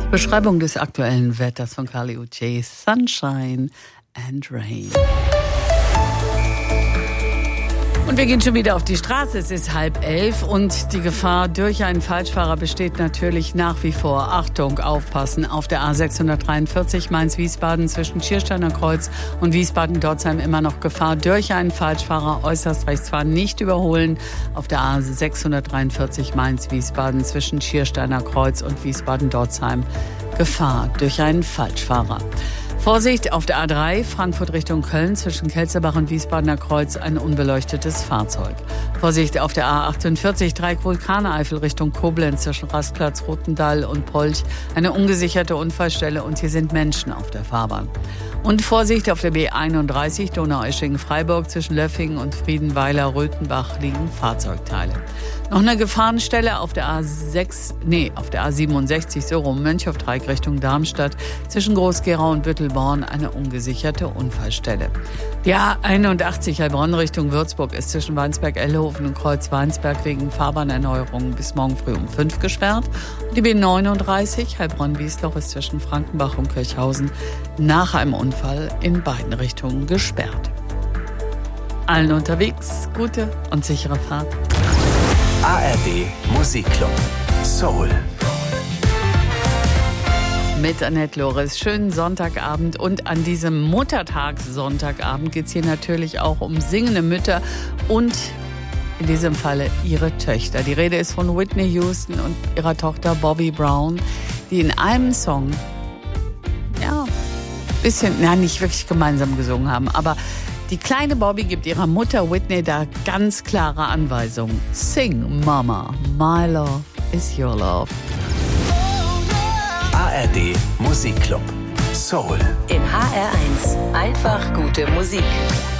Beschreibung des aktuellen Wetters von Carly Ucce, Sunshine and Rain. Und wir gehen schon wieder auf die Straße. Es ist 10:30 und die Gefahr durch einen Falschfahrer besteht natürlich nach wie vor. Achtung, aufpassen. Auf der A643 Mainz-Wiesbaden zwischen Schiersteiner Kreuz und Wiesbaden-Dorzheim immer noch Gefahr durch einen Falschfahrer. Äußerst rechts fahren, nicht überholen. Auf der A643 Mainz-Wiesbaden zwischen Schiersteiner Kreuz und Wiesbaden-Dorzheim Gefahr durch einen Falschfahrer. Vorsicht auf der A3 Frankfurt Richtung Köln zwischen Kelzerbach und Wiesbadener Kreuz ein unbeleuchtetes Fahrzeug. Vorsicht auf der A48 Dreieck Vulkaneifel Richtung Koblenz zwischen Rastplatz Rotendal und Polch eine ungesicherte Unfallstelle und hier sind Menschen auf der Fahrbahn. Und Vorsicht auf der B31 Donaueschingen-Freiburg zwischen Löffingen und Friedenweiler-Röthenbach liegen Fahrzeugteile. Noch eine Gefahrenstelle auf der A67 so rum Mönchhoff-Dreieck Richtung Darmstadt zwischen Groß-Gerau und Büttelborn eine ungesicherte Unfallstelle. Die A81 Heilbronn Richtung Würzburg ist zwischen Weinsberg-Ellhofen und Kreuz-Weinsberg wegen Fahrbahnerneuerungen bis morgen früh um 5 gesperrt. Und die B39 Heilbronn-Wiesloch ist zwischen Frankenbach und Kirchhausen nach einem Unfall in beiden Richtungen gesperrt. Allen unterwegs gute und sichere Fahrt. ARD Musikclub Soul mit Annette Loris. Schönen Sonntagabend und an diesem Muttertagssonntagabend geht es hier natürlich auch um singende Mütter und in diesem Falle ihre Töchter. Die Rede ist von Whitney Houston und ihrer Tochter Bobby Brown, die in einem Song nicht wirklich gemeinsam gesungen haben, aber die kleine Bobby gibt ihrer Mutter Whitney da ganz klare Anweisungen. Sing, Mama, my love is your love. ARD Musikclub Soul in HR1. Einfach gute Musik.